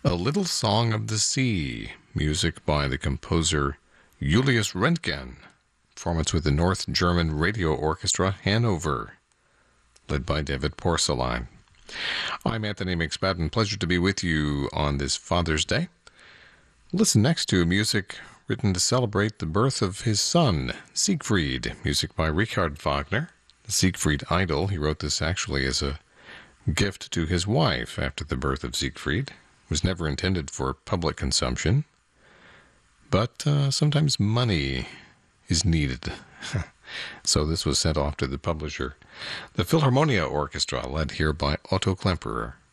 A Little Song of the Sea, music by the composer Julius Röntgen, performance with the North German Radio Orchestra Hanover, led by David Porcelain. I'm Anthony McSpadden. Pleasure to be with you on this Father's Day. Listen next to music written to celebrate the birth of his son, Siegfried, music by Richard Wagner. The Siegfried Idyll. He wrote this actually as a gift to his wife after the birth of Siegfried. It was never intended for public consumption, but sometimes money is needed. So this was sent off to the publisher, the Philharmonia Orchestra, led here by Otto Klemperer.